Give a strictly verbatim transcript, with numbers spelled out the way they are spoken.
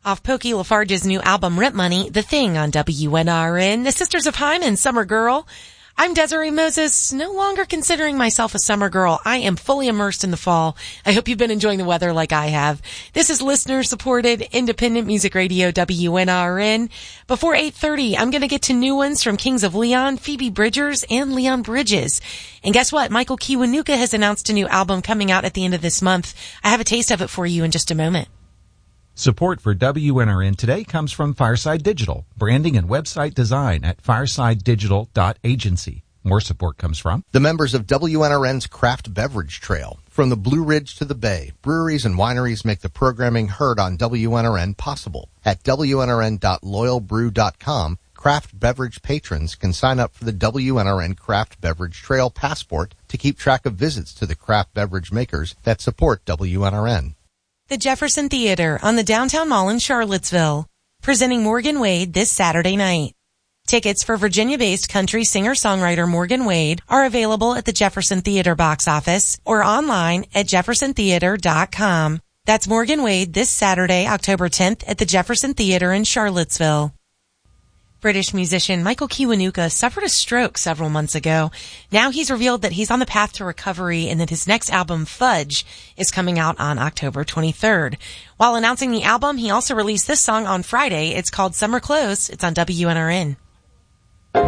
Off Pokey Lafarge's new album, Rent Money, The Thing on W N R N. The Sisters of Hyman, Summer Girl. I'm Desiree Moses, no longer considering myself a summer girl. I am fully immersed in the fall. I hope you've been enjoying the weather like I have. This is listener-supported, independent music radio, W N R N. Before eight thirty, I'm going to get to new ones from Kings of Leon, Phoebe Bridgers, and Leon Bridges. And guess what? Michael Kiwanuka has announced a new album coming out at the end of this month. I have a taste of it for you in just a moment. Support for W N R N today comes from Fireside Digital, branding and website design at fireside digital dot agency. More support comes from the members of W N R N's Craft Beverage Trail. From the Blue Ridge to the Bay, breweries and wineries make the programming heard on W N R N possible. At W N R N dot loyal brew dot com, craft beverage patrons can sign up for the W N R N Craft Beverage Trail Passport to keep track of visits to the craft beverage makers that support W N R N. The Jefferson Theater on the Downtown Mall in Charlottesville, presenting Morgan Wade this Saturday night. Tickets for Virginia-based country singer-songwriter Morgan Wade are available at the Jefferson Theater box office or online at jefferson theater dot com. That's Morgan Wade this Saturday, October tenth at the Jefferson Theater in Charlottesville. British musician Michael Kiwanuka suffered a stroke several months ago. Now he's revealed that he's on the path to recovery and that his next album, Fudge, is coming out on October twenty-third. While announcing the album, he also released this song on Friday. It's called Summer Clothes. It's on W N R N.